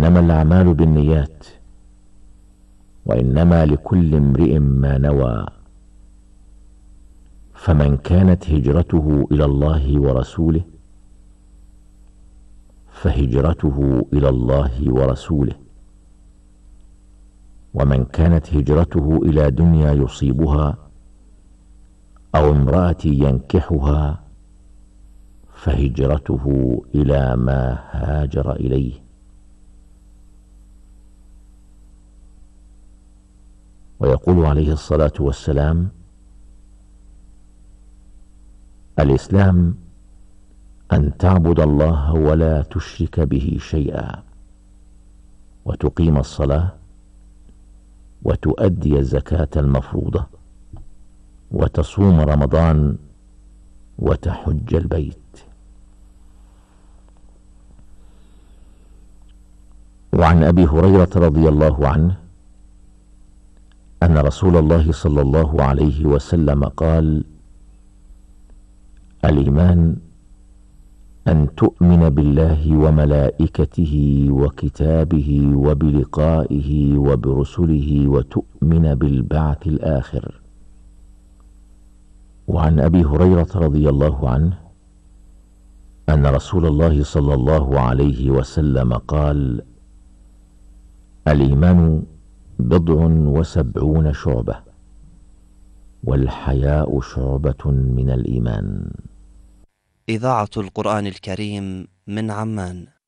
إنما الأعمال بالنيات، وإنما لكل امرئ ما نوى. فمن كانت هجرته إلى الله ورسوله فهجرته إلى الله ورسوله، ومن كانت هجرته إلى دنيا يصيبها أو امرأة ينكحها فهجرته إلى ما هاجر إليه. ويقول عليه الصلاة والسلام: الإسلام أن تعبد الله ولا تشرك به شيئا، وتقيم الصلاة، وتؤدي الزكاة المفروضة، وتصوم رمضان، وتحج البيت. وعن أبي هريرة رضي الله عنه أن رسول الله صلى الله عليه وسلم قال: الإيمان أن تؤمن بالله وملائكته وكتابه وبلقائه وبرسله وتؤمن بالبعث الآخر. وعن أبي هريرة رضي الله عنه أن رسول الله صلى الله عليه وسلم قال: الإيمان 70 شعبة، والحياء شعبة من الإيمان. إذاعة القرآن الكريم من عمان.